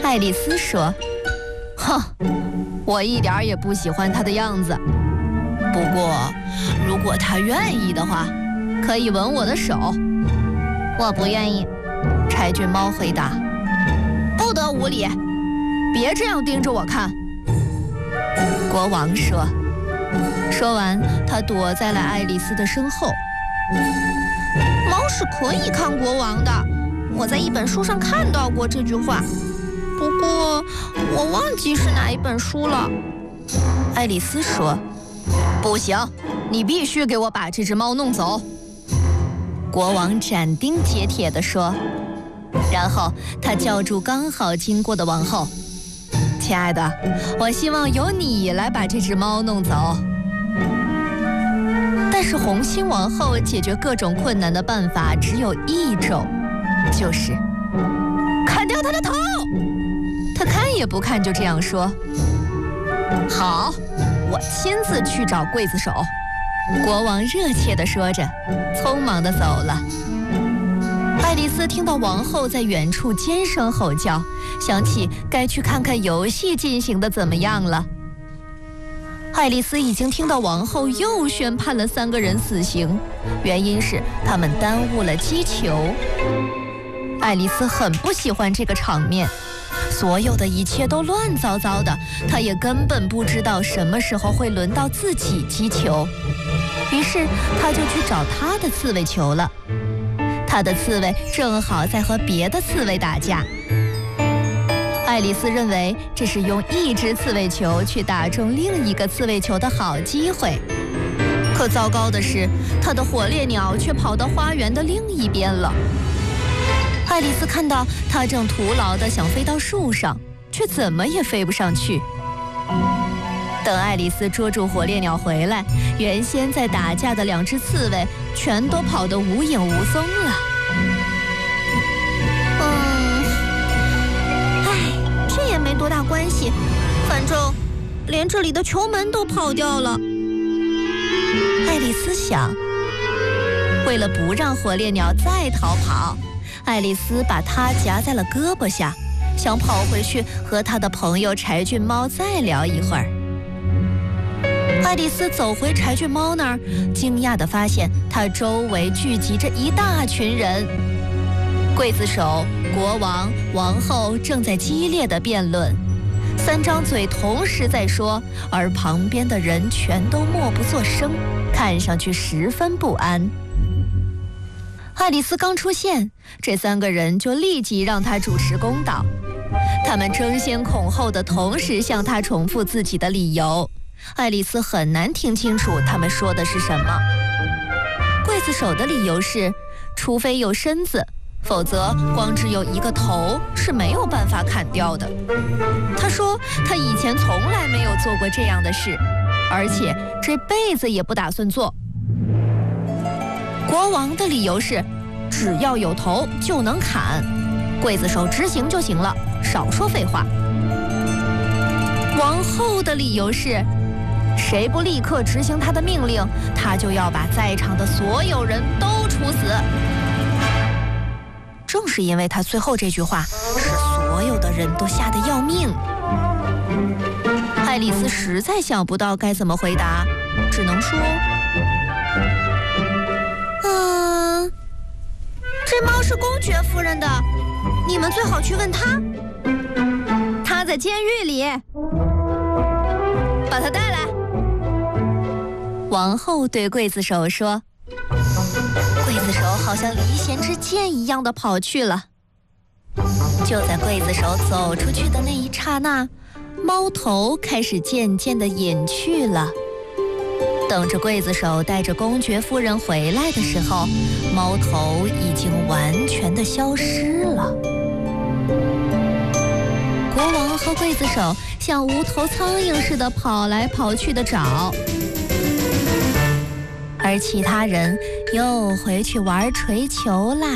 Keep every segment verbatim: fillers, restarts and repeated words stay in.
爱丽丝说：“哼，我一点也不喜欢他的样子。不过，如果他愿意的话，可以吻我的手。”我不愿意，柴郡猫回答。不得无礼，别这样盯着我看。国王说。说完，他躲在了爱丽丝的身后。猫是可以看国王的，我在一本书上看到过这句话，不过我忘记是哪一本书了。爱丽丝说：“不行，你必须给我把这只猫弄走。”国王斩钉截铁地说，然后他叫住刚好经过的王后：“亲爱的，我希望由你来把这只猫弄走。”但是红心王后解决各种困难的办法只有一种，就是砍掉他的头。他看也不看，就这样说：“好，我亲自去找刽子手。”国王热切地说着，匆忙地走了。爱丽丝听到王后在远处尖声吼叫，想起该去看看游戏进行得怎么样了。爱丽丝已经听到王后又宣判了三个人死刑，原因是他们耽误了击球。爱丽丝很不喜欢这个场面，所有的一切都乱糟糟的，她也根本不知道什么时候会轮到自己击球。于是她就去找她的刺猬球了。她的刺猬正好在和别的刺猬打架。爱丽丝认为这是用一只刺猬球去打中另一个刺猬球的好机会，可糟糕的是，她的火烈鸟却跑到花园的另一边了。爱丽丝看到它正徒劳地想飞到树上，却怎么也飞不上去。等爱丽丝捉住火烈鸟回来，原先在打架的两只刺猬全都跑得无影无踪了。没多大关系，反正连这里的球门都跑掉了。爱丽丝想，为了不让火烈鸟再逃跑，爱丽丝把它夹在了胳膊下，想跑回去和她的朋友柴郡猫再聊一会儿。爱丽丝走回柴郡猫那儿，惊讶地发现它周围聚集着一大群人。刽子手、国王、王后正在激烈的辩论，三张嘴同时在说，而旁边的人全都默不作声，看上去十分不安。爱丽丝刚出现，这三个人就立即让她主持公道。他们争先恐后的同时向她重复自己的理由，爱丽丝很难听清楚他们说的是什么。刽子手的理由是，除非有身子，否则光只有一个头是没有办法砍掉的。他说他以前从来没有做过这样的事，而且这辈子也不打算做。国王的理由是，只要有头就能砍，刽子手执行就行了，少说废话。王后的理由是，谁不立刻执行他的命令，他就要把在场的所有人都处死。正是因为他最后这句话，使所有的人都吓得要命。爱丽丝实在想不到该怎么回答，只能说：“嗯，这猫是公爵夫人的，你们最好去问她。她在监狱里，把她带来。”王后对刽子手说。刽子手好像离弦之箭一样的跑去了。就在刽子手走出去的那一刹那，猫头开始渐渐地隐去了。等着刽子手带着公爵夫人回来的时候，猫头已经完全地消失了。国王和刽子手像无头苍蝇似的跑来跑去的找，而其他人又回去玩锤球啦。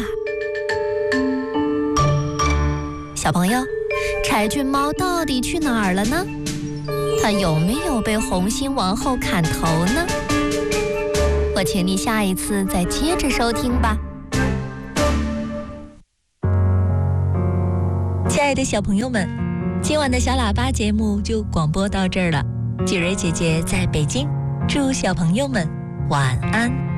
小朋友，柴郡猫到底去哪儿了呢？它有没有被红心王后砍头呢？我请你下一次再接着收听吧。亲爱的小朋友们， 今晚的小喇叭节目就广播到这儿了。季蕊姐姐在北京，祝小朋友们晚安。